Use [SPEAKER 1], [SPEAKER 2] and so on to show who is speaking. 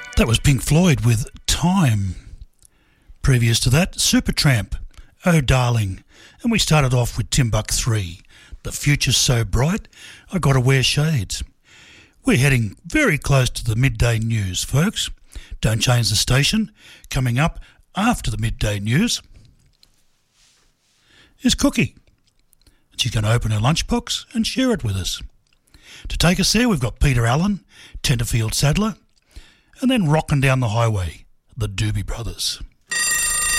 [SPEAKER 1] That was Pink Floyd with Time. Previous to that, Supertramp, Oh Darling. And we started off with Timbuk 3, The Future's So Bright, I Gotta Wear Shades. We're heading very close to the midday news, folks. Don't change the station. Coming up after the midday news is Cookie. She's going to open her lunchbox and share it with us. To take us there, we've got Peter Allen, Tenterfield Saddler, and then rocking down the highway, the Doobie Brothers.